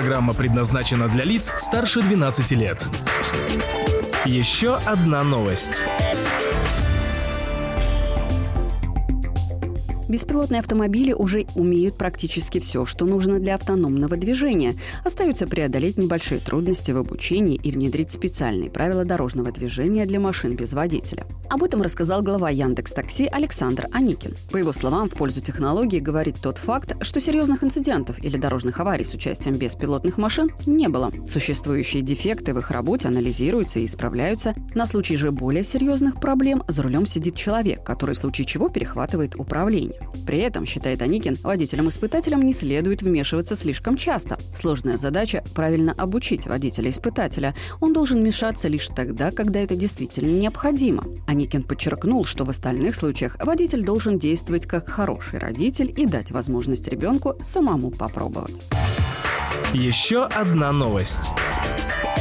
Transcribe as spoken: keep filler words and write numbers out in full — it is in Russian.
программа предназначена для лиц старше двенадцати лет. Еще одна новость. Беспилотные автомобили уже умеют практически все, что нужно для автономного движения. Остается преодолеть небольшие трудности в обучении и внедрить специальные правила дорожного движения для машин без водителя. Об этом рассказал глава Яндекс.Такси Александр Аникин. По его словам, в пользу технологии говорит тот факт, что серьезных инцидентов или дорожных аварий с участием беспилотных машин не было. Существующие дефекты в их работе анализируются и исправляются. На случай же более серьезных проблем за рулем сидит человек, который в случае чего перехватывает управление. При этом, считает Аникин, водителям-испытателям не следует вмешиваться слишком часто. Сложная задача – правильно обучить водителя-испытателя. Он должен вмешаться лишь тогда, когда это действительно необходимо. Аникин подчеркнул, что в остальных случаях водитель должен действовать как хороший родитель и дать возможность ребенку самому попробовать. Еще одна новость.